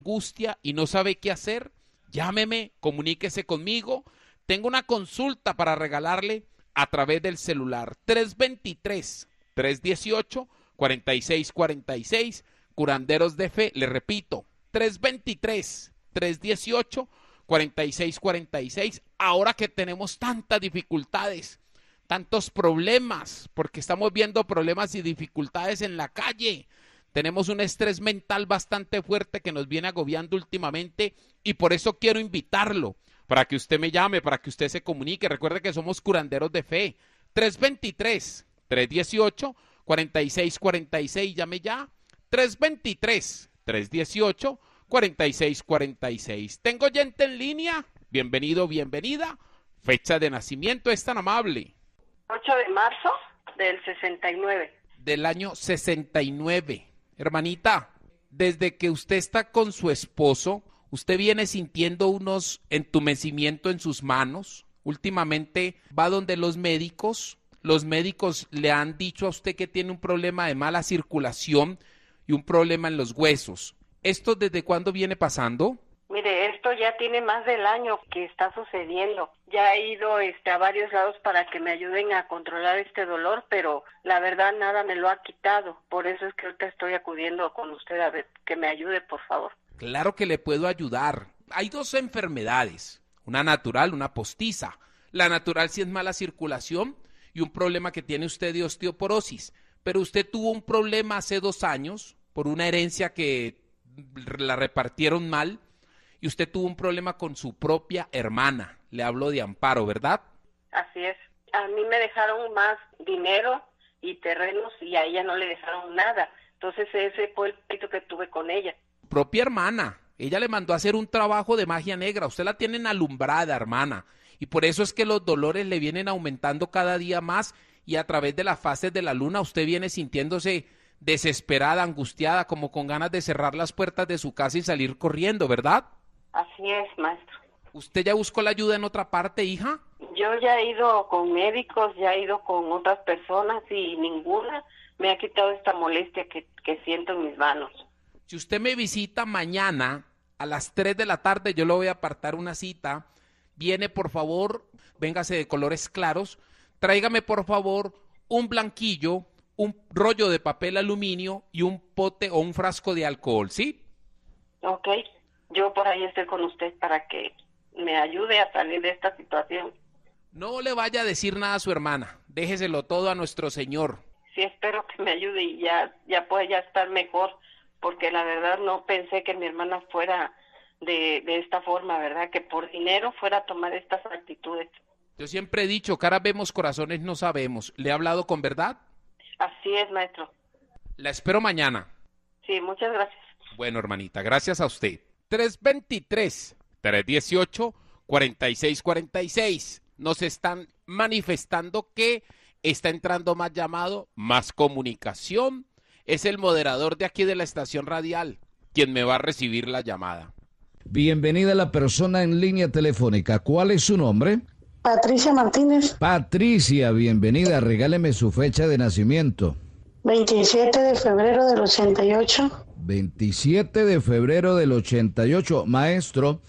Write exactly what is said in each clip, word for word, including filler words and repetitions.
angustia y no sabe qué hacer, llámeme, comuníquese conmigo. Tengo una consulta para regalarle a través del celular. tres dos tres, tres uno ocho, cuatro seis cuatro seis, Curanderos de Fe, le repito, tres dos tres, tres uno ocho, cuatro seis cuatro seis. Ahora que tenemos tantas dificultades, tantos problemas, porque estamos viendo problemas y dificultades en la calle. Tenemos un estrés mental bastante fuerte que nos viene agobiando últimamente y por eso quiero invitarlo para que usted me llame, para que usted se comunique. Recuerde que somos Curanderos de Fe. tres dos tres, tres uno ocho, cuatro seis cuatro seis, llame ya. tres dos tres, tres uno ocho, cuatro seis cuatro seis. Tengo gente en línea. Bienvenido, bienvenida. Fecha de nacimiento, es tan amable. ocho de marzo del sesenta y nueve. Del año sesenta y nueve. Hermanita, desde que usted está con su esposo, ¿usted viene sintiendo unos entumecimientos en sus manos? Últimamente va donde los médicos. Los médicos le han dicho a usted que tiene un problema de mala circulación y un problema en los huesos. ¿Esto desde cuándo viene pasando? Mire, esto ya tiene más del año que está sucediendo. Ya he ido este, a varios lados para que me ayuden a controlar este dolor, pero la verdad nada me lo ha quitado. Por eso es que ahorita estoy acudiendo con usted a ver que me ayude, por favor. Claro que le puedo ayudar. Hay dos enfermedades, una natural, una postiza. La natural sí es mala circulación y un problema que tiene usted de osteoporosis. Pero usted tuvo un problema hace dos años por una herencia que la repartieron mal. Y usted tuvo un problema con su propia hermana. Le hablo de Amparo, ¿verdad? Así es. A mí me dejaron más dinero y terrenos y a ella no le dejaron nada. Entonces ese fue el pleito que tuve con ella. Propia hermana. Ella le mandó a hacer un trabajo de magia negra. Usted la tienen alumbrada, hermana. Y por eso es que los dolores le vienen aumentando cada día más y a través de las fases de la luna usted viene sintiéndose desesperada, angustiada, como con ganas de cerrar las puertas de su casa y salir corriendo, ¿verdad? Así es, maestro. ¿Usted ya buscó la ayuda en otra parte, hija? Yo ya he ido con médicos, ya he ido con otras personas y ninguna me ha quitado esta molestia que, que siento en mis manos. Si usted me visita mañana a las tres de la tarde, yo le voy a apartar una cita. Viene, por favor, véngase de colores claros. Tráigame, por favor, un blanquillo, un rollo de papel aluminio y un pote o un frasco de alcohol, ¿sí? Ok. Yo por ahí estoy con usted para que me ayude a salir de esta situación. No le vaya a decir nada a su hermana. Déjeselo todo a nuestro Señor. Sí, espero que me ayude y ya, ya pueda ya estar mejor, porque la verdad no pensé que mi hermana fuera de, de esta forma, ¿verdad? Que por dinero fuera a tomar estas actitudes. Yo siempre he dicho, caras vemos, corazones no sabemos. ¿Le he hablado con verdad? Así es, maestro. La espero mañana. Sí, muchas gracias. Bueno, hermanita, gracias a usted. tres dos tres, tres uno ocho, cuatro seis cuatro seis. Nos están manifestando que está entrando más llamado, más comunicación. Es el moderador de aquí de la estación radial quien me va a recibir la llamada. Bienvenida a la persona en línea telefónica. ¿Cuál es su nombre? Patricia Martínez. Patricia, bienvenida. Regáleme su fecha de nacimiento. veintisiete de febrero del ochenta y ocho. veintisiete de febrero del ochenta y ocho. Maestro,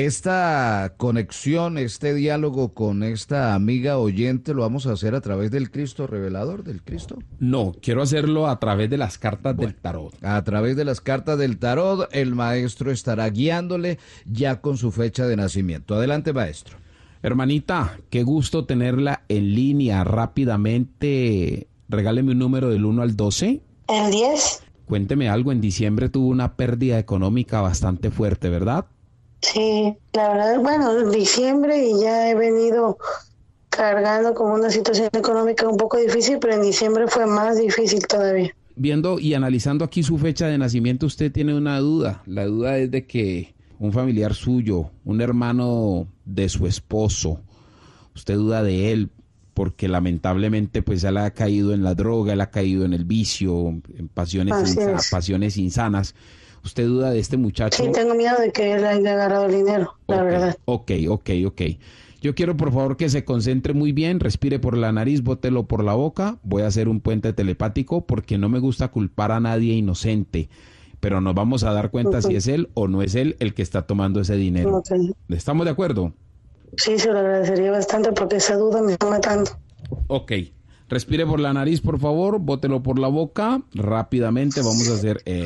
esta conexión, este diálogo con esta amiga oyente, ¿lo vamos a hacer a través del Cristo revelador, del Cristo? No, quiero hacerlo a través de las cartas bueno, del tarot. A través de las cartas del tarot, el maestro estará guiándole ya con su fecha de nacimiento. Adelante, maestro. Hermanita, qué gusto tenerla en línea rápidamente. Regáleme un número del uno al doce. El diez. Cuénteme algo, en diciembre tuvo una pérdida económica bastante fuerte, ¿verdad? Sí, la verdad, bueno, diciembre y ya he venido cargando con una situación económica un poco difícil, pero en diciembre fue más difícil todavía. Viendo y analizando aquí su fecha de nacimiento, usted tiene una duda. La duda es de que un familiar suyo, un hermano de su esposo, usted duda de él, porque lamentablemente pues él ha caído en la droga, él ha caído en el vicio, en pasiones, insa- pasiones insanas. ¿Usted duda de este muchacho? Sí, tengo miedo de que él haya agarrado el dinero, la okay, verdad. Ok, ok, ok. Yo quiero por favor que se concentre muy bien, respire por la nariz, bótelo por la boca. Voy a hacer un puente telepático porque no me gusta culpar a nadie inocente. pero nos vamos a dar cuenta uh-huh. si es él o no es él el que está tomando ese dinero. Okay. ¿Estamos de acuerdo? Sí, se lo agradecería bastante porque esa duda me está matando. Ok. Respire por la nariz, por favor, bótelo por la boca. Rápidamente vamos a hacer... Eh,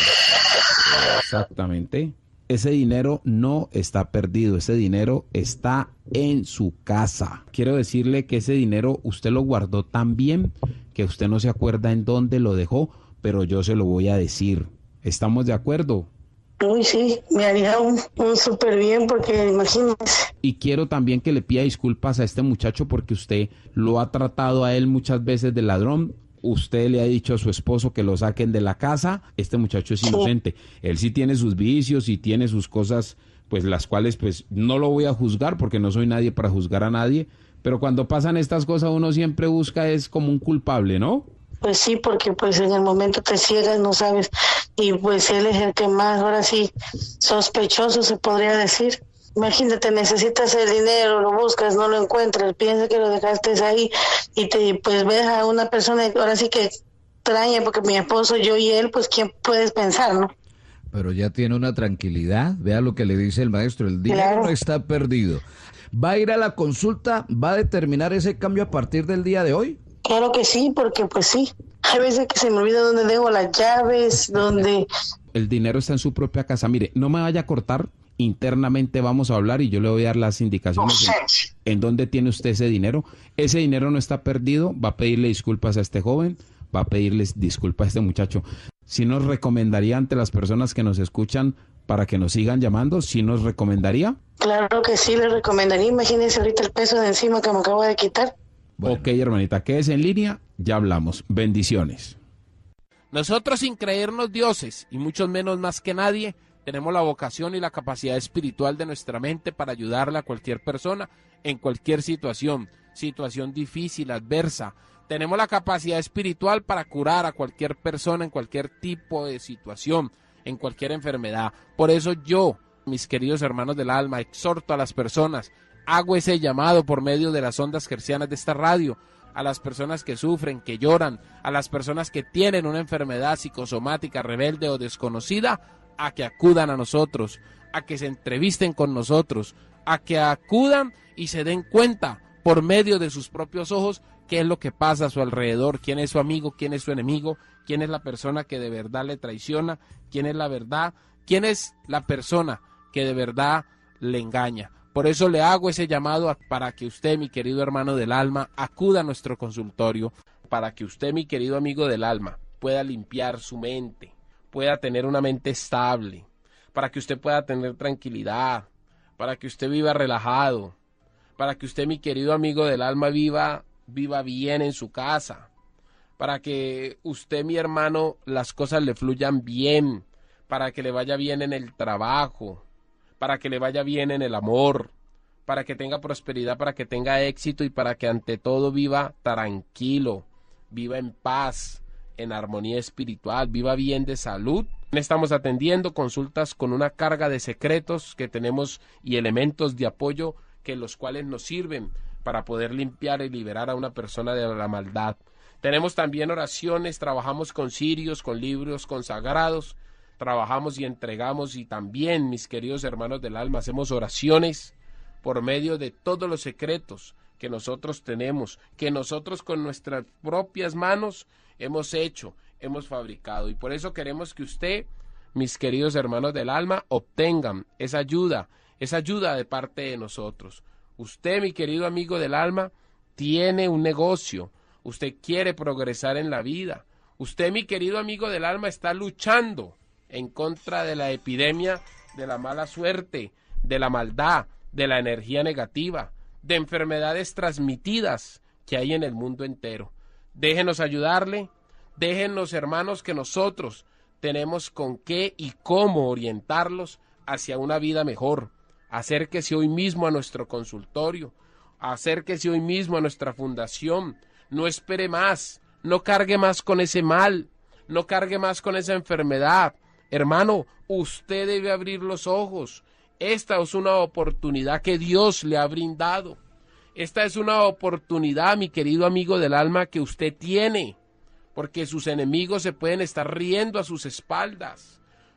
exactamente. Ese dinero no está perdido, ese dinero está en su casa. Quiero decirle que ese dinero usted lo guardó tan bien que usted no se acuerda en dónde lo dejó, pero yo se lo voy a decir. ¿Estamos de acuerdo? Uy, sí, me haría un, un súper bien porque imagínese. Y quiero también que le pida disculpas a este muchacho porque usted lo ha tratado a él muchas veces de ladrón. Usted le ha dicho a su esposo que lo saquen de la casa. Este muchacho es inocente. Sí. Él sí tiene sus vicios y tiene sus cosas, pues las cuales pues no lo voy a juzgar porque no soy nadie para juzgar a nadie. Pero cuando pasan estas cosas uno siempre busca es como un culpable, ¿no? Pues sí, porque pues en el momento te ciegas, no sabes, y pues él es el que más, ahora sí, sospechoso se podría decir. Imagínate, necesitas el dinero, lo buscas, no lo encuentras, piensas que lo dejaste ahí y te pues ves a una persona, ahora sí que extraña, porque mi esposo, yo y él, pues quién puedes pensar, ¿no? Pero ya tiene una tranquilidad, vea lo que le dice el maestro, el dinero claro. no está perdido. ¿Va a ir a la consulta? ¿Va a determinar ese cambio a partir del día de hoy? Claro que sí, porque pues sí, hay veces que se me olvida dónde dejo las llaves, dónde... El dinero está en su propia casa. Mire, no me vaya a cortar, internamente vamos a hablar y yo le voy a dar las indicaciones en, en dónde tiene usted ese dinero. Ese dinero no está perdido, va a pedirle disculpas a este joven, va a pedirles disculpas a este muchacho. ¿Sí nos recomendaría ante las personas que nos escuchan para que nos sigan llamando? ¿Sí nos recomendaría? Claro que sí, le recomendaría. Imagínense ahorita el peso de encima que me acabo de quitar. Bueno. Ok, hermanita, quédese en línea, ya hablamos. Bendiciones. Nosotros, sin creernos dioses, y mucho menos más que nadie, tenemos la vocación y la capacidad espiritual de nuestra mente para ayudarle a cualquier persona en cualquier situación, situación difícil, adversa. Tenemos la capacidad espiritual para curar a cualquier persona en cualquier tipo de situación, en cualquier enfermedad. Por eso yo, mis queridos hermanos del alma, exhorto a las personas, hago ese llamado por medio de las ondas hercianas de esta radio, a las personas que sufren, que lloran, a las personas que tienen una enfermedad psicosomática rebelde o desconocida, a que acudan a nosotros, a que se entrevisten con nosotros, a que acudan y se den cuenta por medio de sus propios ojos qué es lo que pasa a su alrededor, quién es su amigo, quién es su enemigo, quién es la persona que de verdad le traiciona, quién es la verdad, quién es la persona que de verdad le engaña. Por eso le hago ese llamado a, para que usted, mi querido hermano del alma, acuda a nuestro consultorio, para que usted, mi querido amigo del alma, pueda limpiar su mente, pueda tener una mente estable, para que usted pueda tener tranquilidad, para que usted viva relajado, para que usted, mi querido amigo del alma, viva, viva bien en su casa, para que usted, mi hermano, las cosas le fluyan bien, para que le vaya bien en el trabajo, para que le vaya bien en el amor, para que tenga prosperidad, para que tenga éxito y para que ante todo viva tranquilo, viva en paz, en armonía espiritual, viva bien de salud. Estamos atendiendo consultas con una carga de secretos que tenemos y elementos de apoyo que los cuales nos sirven para poder limpiar y liberar a una persona de la maldad. Tenemos también oraciones, trabajamos con cirios, con libros consagrados, trabajamos y entregamos y también, mis queridos hermanos del alma, hacemos oraciones por medio de todos los secretos que nosotros tenemos, que nosotros con nuestras propias manos hemos hecho, hemos fabricado. Y por eso queremos que usted, mis queridos hermanos del alma, obtengan esa ayuda, esa ayuda de parte de nosotros. Usted, mi querido amigo del alma, tiene un negocio, usted quiere progresar en la vida. Usted, mi querido amigo del alma, está luchando en contra de la epidemia, de la mala suerte, de la maldad, de la energía negativa, de enfermedades transmitidas que hay en el mundo entero. Déjenos ayudarle, déjenos, hermanos, que nosotros tenemos con qué y cómo orientarlos hacia una vida mejor. Acérquese hoy mismo a nuestro consultorio, acérquese hoy mismo a nuestra fundación, no espere más, no cargue más con ese mal, no cargue más con esa enfermedad. Hermano, usted debe abrir los ojos. Esta es una oportunidad que Dios le ha brindado. Esta es una oportunidad, mi querido amigo del alma, que usted tiene, porque sus enemigos se pueden estar riendo a sus espaldas,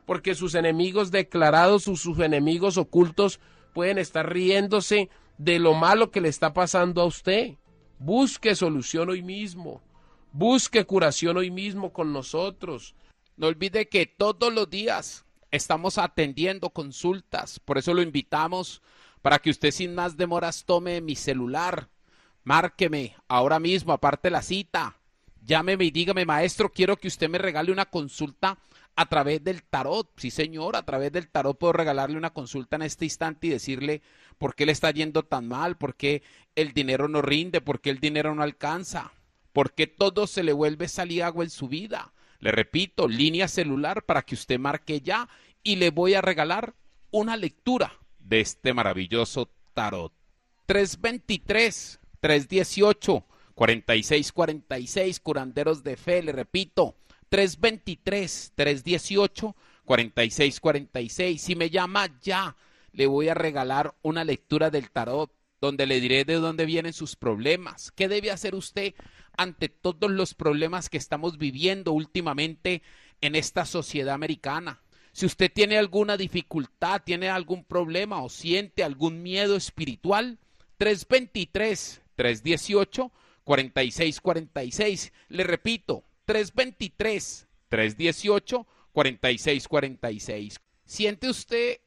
porque sus enemigos declarados o sus enemigos ocultos pueden estar riéndose de lo malo que le está pasando a usted. Busque solución hoy mismo, busque curación hoy mismo con nosotros. No olvide que todos los días estamos atendiendo consultas, por eso lo invitamos para que usted sin más demoras tome mi celular, márqueme ahora mismo, aparte la cita, llámeme y dígame, maestro, quiero que usted me regale una consulta a través del tarot. Sí, señor, a través del tarot puedo regalarle una consulta en este instante y decirle por qué le está yendo tan mal, por qué el dinero no rinde, por qué el dinero no alcanza, por qué todo se le vuelve saliagua en su vida. Le repito, línea celular para que usted marque ya y le voy a regalar una lectura de este maravilloso tarot. tres veintitrés, tres dieciocho, cuarenta y seis cuarenta y seis, curanderos de fe, le repito, tres veintitrés, tres dieciocho, cuarenta y seis cuarenta y seis. Si me llama ya, le voy a regalar una lectura del tarot donde le diré de dónde vienen sus problemas. ¿Qué debe hacer usted ante todos los problemas que estamos viviendo últimamente en esta sociedad americana? Si usted tiene alguna dificultad, tiene algún problema o siente algún miedo espiritual, tres veintitrés, tres dieciocho, cuarenta y seis cuarenta y seis. Le repito, tres veintitrés, tres dieciocho, cuarenta y seis cuarenta y seis. ¿Siente usted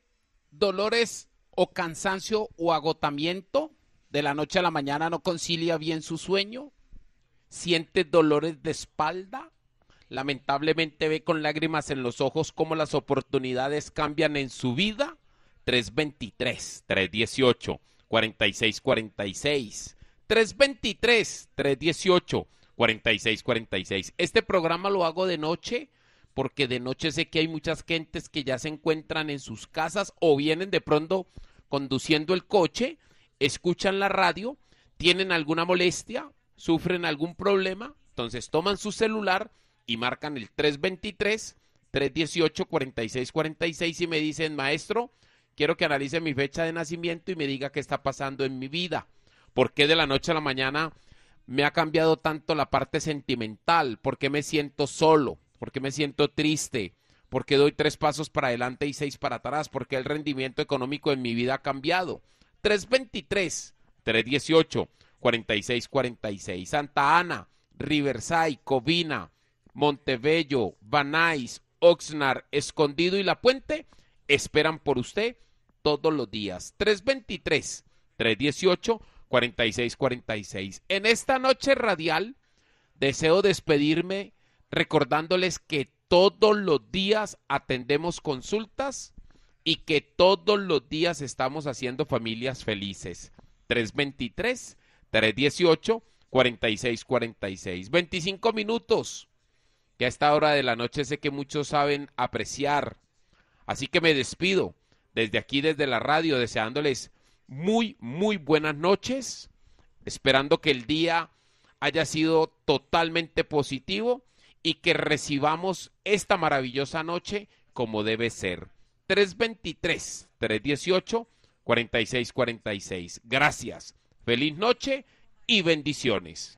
dolores o cansancio o agotamiento? ¿De la noche a la mañana no concilia bien su sueño? ¿Siente dolores de espalda? Lamentablemente ve con lágrimas en los ojos cómo las oportunidades cambian en su vida. tres veintitrés, tres dieciocho, cuarenta y seis cuarenta y seis. tres veintitrés, tres dieciocho, cuarenta y seis cuarenta y seis. Este programa lo hago de noche porque de noche sé que hay muchas gentes que ya se encuentran en sus casas o vienen de pronto conduciendo el coche, escuchan la radio, tienen alguna molestia, sufren algún problema, entonces toman su celular y marcan el tres veintitrés, tres dieciocho, cuarenta y seis cuarenta y seis y me dicen, maestro, quiero que analice mi fecha de nacimiento y me diga qué está pasando en mi vida. ¿Por qué de la noche a la mañana me ha cambiado tanto la parte sentimental? ¿Por qué me siento solo? ¿Por qué me siento triste? ¿Por qué doy tres pasos para adelante y seis para atrás? ¿Por qué el rendimiento económico en mi vida ha cambiado? tres veintitrés, tres dieciocho, cuarenta y seis cuarenta y seis. Santa Ana, Riverside, Covina, Montebello, Van Nuys, Oxnard, Escondido y La Puente esperan por usted todos los días. tres veintitrés, tres dieciocho, cuarenta y seis cuarenta y seis. En esta noche radial deseo despedirme recordándoles que todos los días atendemos consultas y que todos los días estamos haciendo familias felices. tres veintitrés, tres dieciocho, cuarenta y seis cuarenta y seis. veinticinco minutos, que a esta hora de la noche sé que muchos saben apreciar. Así que me despido desde aquí, desde la radio, deseándoles muy, muy buenas noches, esperando que el día haya sido totalmente positivo y que recibamos esta maravillosa noche como debe ser. tres veintitrés, tres dieciocho, cuarenta y seis cuarenta y seis. Gracias, feliz noche y bendiciones.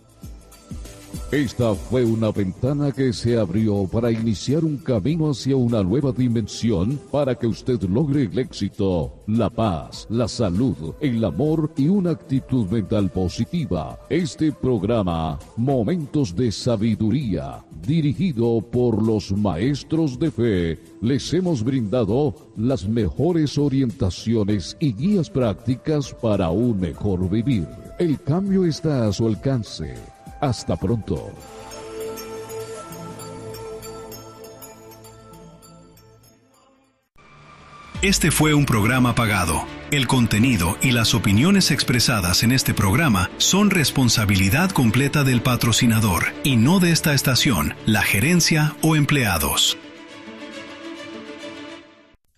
Esta fue una ventana que se abrió para iniciar un camino hacia una nueva dimensión para que usted logre el éxito, la paz, la salud, el amor y una actitud mental positiva. Este programa, Momentos de Sabiduría, dirigido por los maestros de fe, les hemos brindado las mejores orientaciones y guías prácticas para un mejor vivir. El cambio está a su alcance. Hasta pronto. Este fue un programa pagado. El contenido y las opiniones expresadas en este programa son responsabilidad completa del patrocinador y no de esta estación, la gerencia o empleados.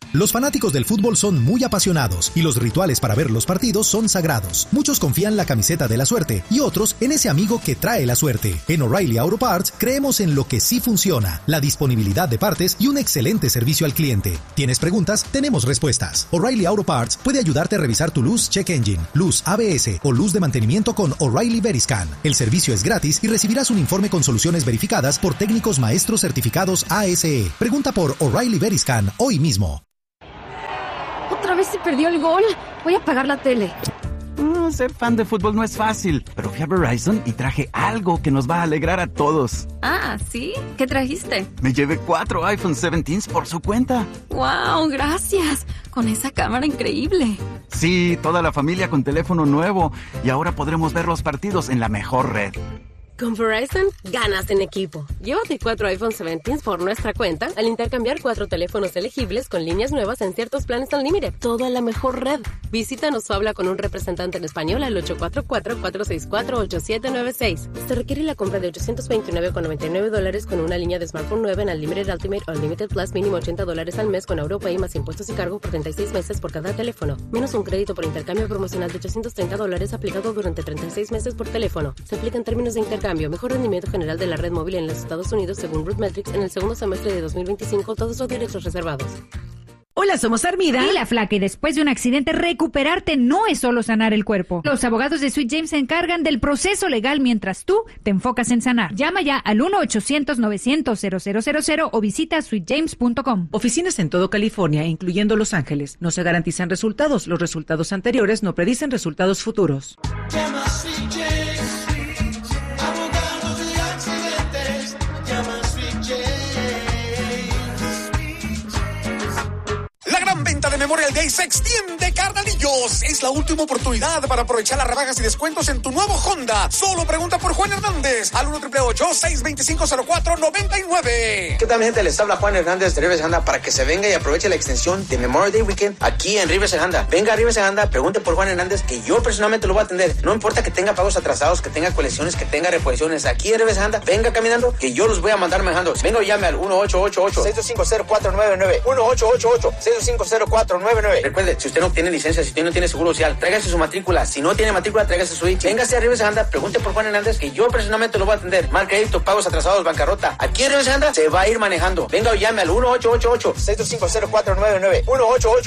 Los fanáticos del fútbol son muy apasionados y los rituales para ver los partidos son sagrados. Muchos confían en la camiseta de la suerte y otros en ese amigo que trae la suerte. En O'Reilly Auto Parts creemos en lo que sí funciona, la disponibilidad de partes y un excelente servicio al cliente. ¿Tienes preguntas? Tenemos respuestas. O'Reilly Auto Parts puede ayudarte a revisar tu luz check engine, luz A B S o luz de mantenimiento con O'Reilly Veriscan. El servicio es gratis y recibirás un informe con soluciones verificadas por técnicos maestros certificados A S E. Pregunta por O'Reilly Veriscan hoy mismo. Otra vez se perdió el gol. Voy a apagar la tele. Mm, ser fan de fútbol no es fácil, pero fui a Verizon y traje algo que nos va a alegrar a todos. Ah, ¿sí? ¿Qué trajiste? Me llevé cuatro iPhone diecisiete por su cuenta. ¡Wow! Gracias. Con esa cámara increíble. Sí, toda la familia con teléfono nuevo. Y ahora podremos ver los partidos en la mejor red. Con Verizon, ganas en equipo. Llévate cuatro iPhone diecisiete por nuestra cuenta al intercambiar cuatro teléfonos elegibles con líneas nuevas en ciertos planes Unlimited. Todo en la mejor red. Visítanos o habla con un representante en español al ocho cuatro cuatro, cuatro seis cuatro, ocho siete nueve seis. Se requiere la compra de ochocientos veintinueve con noventa y nueve dólares con una línea de smartphone nueva en Unlimited Ultimate o Unlimited Plus mínimo ochenta dólares al mes con AutoPay más impuestos y cargo por treinta y seis meses por cada teléfono. Menos un crédito por intercambio promocional de ochocientos treinta dólares aplicado durante treinta y seis meses por teléfono. Se aplica en términos de intercambio. Mejor rendimiento general de la red móvil en los Estados Unidos según RootMetrics en el segundo semestre de dos mil veinticinco. Todos los derechos reservados. Hola, somos Armida y la Flaca, y después de un accidente recuperarte no es solo sanar el cuerpo. Los abogados de Sweet James se encargan del proceso legal mientras tú te enfocas en sanar. Llama ya al uno ochocientos, novecientos, cero cero cero cero o visita sweet james punto com. Oficinas en todo California, incluyendo Los Ángeles. No se garantizan resultados. Los resultados anteriores no predicen resultados futuros. Llama a Sweet James, abogados de accidentes. Llama a Sweet James. La gran venta de Memorial Day se extiende, carnalillos. Es la última oportunidad para aprovechar las rebajas y descuentos en tu nuevo Honda. Solo pregunta por Juan Hernández al uno ocho ocho, seis dos cinco, cero cuatro nueve nueve. ¿Qué tal, mi gente? Les habla Juan Hernández de Rivers Honda para que se venga y aproveche la extensión de Memorial Day Weekend aquí en Rivers Honda. Venga a Rivers Honda, pregunte por Juan Hernández, que yo personalmente lo voy a atender. No importa que tenga pagos atrasados, que tenga colecciones, que tenga reposiciones. Aquí en Rivers Honda, venga caminando, que yo los voy a mandar manejando. Venga o llame al uno ocho ocho ocho, seis dos cinco, cero cuatro nueve nueve. uno ocho ocho ocho, seis dos cinco, cero cuatro nueve nueve. Recuerde, si usted no tiene licencia, si usted no tiene seguro social, tráigase su matrícula. Si no tiene matrícula, tráigase su I C. Véngase a Rivers Honda, pregunte por Juan Hernández, que yo personalmente lo voy a atender. Mal crédito, pagos atrasados, bancarrota. Aquí en Rivers Honda se va a ir manejando. Venga o llame al uno ocho ocho ocho, seis dos cinco, cero cuatro nueve nueve. uno ocho ocho